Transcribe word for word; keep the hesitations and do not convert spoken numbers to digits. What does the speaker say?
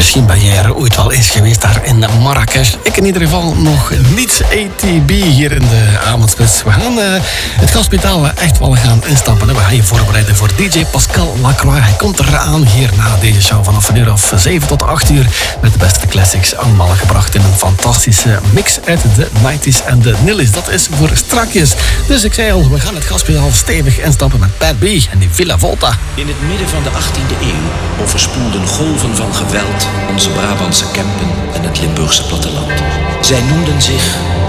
Misschien ben jij er ooit wel eens geweest daar in Marrakesh. Ik in ieder geval nog niet. A T B hier in de avondspits. We gaan uh, het gaspitaal echt wel gaan instappen. We gaan je voorbereiden voor D J Pascal Lacroix. Hij komt eraan hier na deze show vanaf een uur of zeven tot acht uur. Met de beste classics allemaal gebracht in een fantastische mix uit de nineties en de nullies. Dat is voor strakjes. Dus ik zei al, we gaan het gaspitaal stevig instappen met Pat B en die Villa Volta. In het midden van de achttiende eeuw overspoelden golven van geweld onze Brabantse Kempen en het Limburgse platteland. Zij noemden zich